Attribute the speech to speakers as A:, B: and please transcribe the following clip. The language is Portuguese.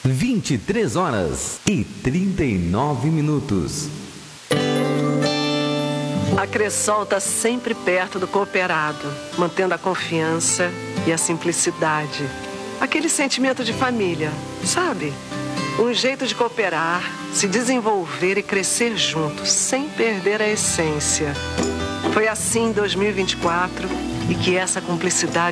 A: 23h39.
B: A Cressol está sempre perto do cooperado, mantendo a confiança e a simplicidade. Aquele sentimento de família, sabe? Um jeito de cooperar, se desenvolver e crescer juntos, sem perder a essência. Foi assim em 2024 e que essa cumplicidade